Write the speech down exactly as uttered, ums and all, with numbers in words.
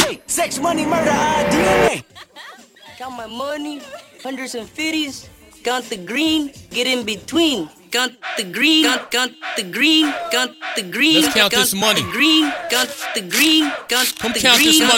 Hey, sex, money, murder, uh, D N A. Count my money, hundreds and fifties. Count the green, get in between. Count the green, count, count the green, count the green. Let's count count this money. The green, count the green, count Come the count green, this money